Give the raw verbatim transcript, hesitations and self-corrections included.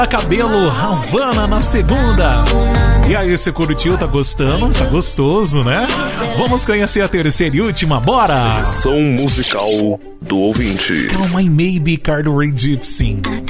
Cabelo Havana na segunda. E aí, você curtiu? Tá gostando? Tá gostoso, né? Vamos conhecer a terceira e última, bora! Seleção musical do ouvinte. Calma aí, Maybe, Carly Rae Jepsen.